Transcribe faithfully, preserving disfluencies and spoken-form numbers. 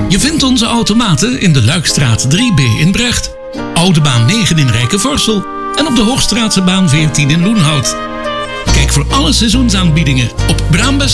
Je vindt onze automaten in de Luikstraat drie B in Brecht, Oude Baan negen in Rijkenvorsel en op de Hoogstraatse baan veertien in Loenhout. Kijk voor alle seizoensaanbiedingen op Braambest.